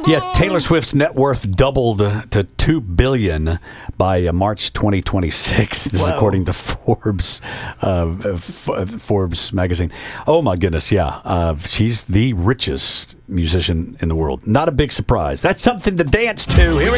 Yeah, Taylor Swift's net worth doubled to $2 billion by March 2026. This is according to Forbes, Forbes magazine. Oh my goodness, yeah, she's the richest musician in the world. Not a big surprise. That's something to dance to. Here we go.